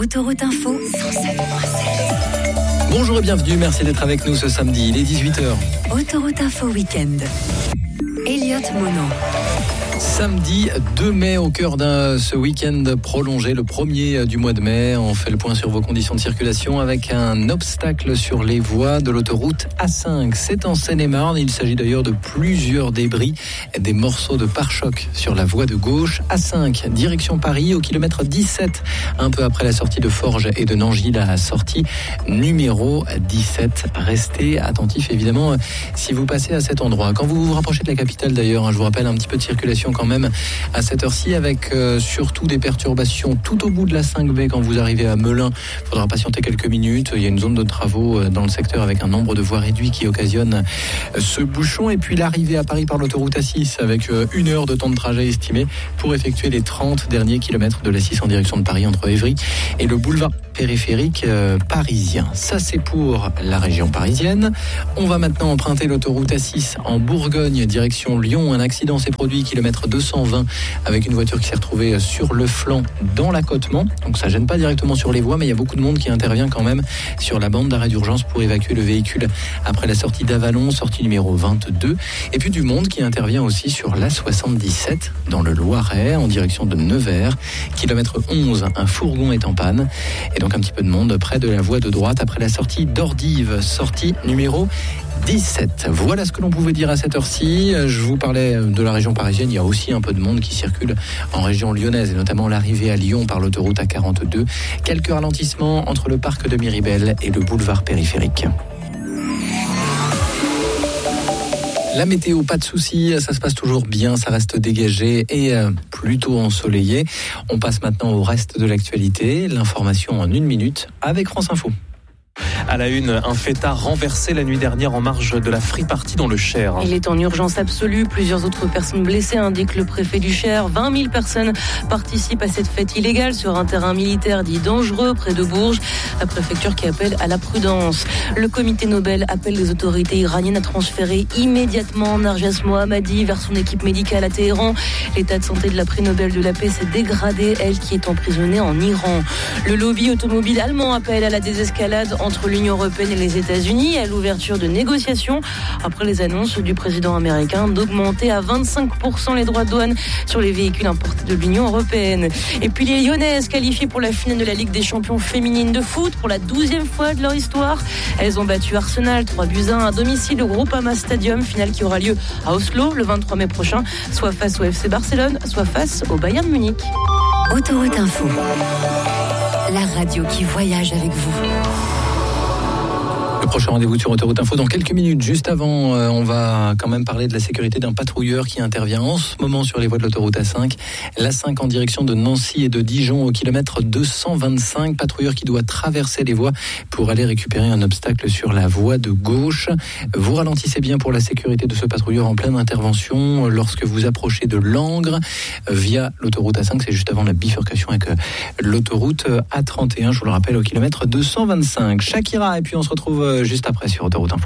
Autoroute Info 107.7. Bonjour et bienvenue, merci d'être avec nous ce samedi, il est 18h. Autoroute Info Week-end. Elliott Mono. Samedi 2 mai, au cœur de ce week-end prolongé, le premier du mois de mai. On fait le point sur vos conditions de circulation avec un obstacle sur les voies de l'autoroute A5. C'est en Seine-et-Marne. Il s'agit d'ailleurs de plusieurs débris, des morceaux de pare-choc sur la voie de gauche. A5, direction Paris, au kilomètre 17, un peu après la sortie de Forges et de Nangy, la sortie numéro 17. Restez attentifs, évidemment, si vous passez à cet endroit. Quand vous vous rapprochez de la capitale, d'ailleurs, je vous rappelle un petit peu de circulation quand même à cette heure-ci, avec surtout des perturbations tout au bout de la 5B quand vous arrivez à Melun. Il faudra patienter quelques minutes. Il y a une zone de travaux dans le secteur avec un nombre de voies réduit qui occasionne ce bouchon. Et puis l'arrivée à Paris par l'autoroute A6 avec 1 heure de temps de trajet estimé pour effectuer les 30 derniers kilomètres de la 6 en direction de Paris entre Évry et le boulevard périphérique parisien. Ça, c'est pour la région parisienne. On va maintenant emprunter l'autoroute A6 en Bourgogne, direction Lyon. Un accident s'est produit, kilomètre 220, avec une voiture qui s'est retrouvée sur le flanc dans l'accotement. Donc ça gêne pas directement sur les voies, mais il y a beaucoup de monde qui intervient quand même sur la bande d'arrêt d'urgence pour évacuer le véhicule après la sortie d'Avalon, sortie numéro 22. Et puis du monde qui intervient aussi sur l'A77 dans le Loiret en direction de Nevers. Kilomètre 11, un fourgon est en panne. Et donc un petit peu de monde près de la voie de droite après la sortie d'Ordive, sortie numéro 17. Voilà ce que l'on pouvait dire à cette heure-ci. Je vous parlais de la région parisienne. Il y a aussi un peu de monde qui circule en région lyonnaise et notamment l'arrivée à Lyon par l'autoroute A42. Quelques ralentissements entre le parc de Miribel et le boulevard périphérique. La météo, pas de soucis, ça se passe toujours bien, ça reste dégagé et plutôt ensoleillé. On passe maintenant au reste de l'actualité. L'information en 1 minute avec France Info. À la une, un fêtard renversé la nuit dernière en marge de la Free Party dans le Cher. Il est en urgence absolue. Plusieurs autres personnes blessées, indique le préfet du Cher. 20 000 personnes participent à cette fête illégale sur un terrain militaire dit dangereux près de Bourges. La préfecture qui appelle à la prudence. Le comité Nobel appelle les autorités iraniennes à transférer immédiatement Narges Mohammadi vers son équipe médicale à Téhéran. L'état de santé de la prix Nobel de la paix s'est dégradé, elle qui est emprisonnée en Iran. Le lobby automobile allemand appelle à la désescalade entre l'Union européenne et les États-Unis, à l'ouverture de négociations après les annonces du président américain d'augmenter à 25% les droits de douane sur les véhicules importés de l'Union européenne. Et puis les Lyonnaises qualifiées pour la finale de la Ligue des champions féminines de foot pour la 12e fois de leur histoire. Elles ont battu Arsenal 3-1 à domicile au Groupama Stadium, finale qui aura lieu à Oslo le 23 mai prochain, soit face au FC Barcelone, soit face au Bayern Munich. Autoroute Info. La radio qui voyage avec vous. Le prochain rendez-vous sur Autoroute Info dans quelques minutes. Juste avant, on va quand même parler de la sécurité d'un patrouilleur qui intervient en ce moment sur les voies de l'autoroute A5. L'A5 en direction de Nancy et de Dijon au kilomètre 225. Patrouilleur qui doit traverser les voies pour aller récupérer un obstacle sur la voie de gauche. Vous ralentissez bien pour la sécurité de ce patrouilleur en pleine intervention lorsque vous approchez de Langres via l'autoroute A5. C'est juste avant la bifurcation avec l'autoroute A31, je vous le rappelle, au kilomètre 225. Shakira, et puis on se retrouve juste après sur Autoroute Info.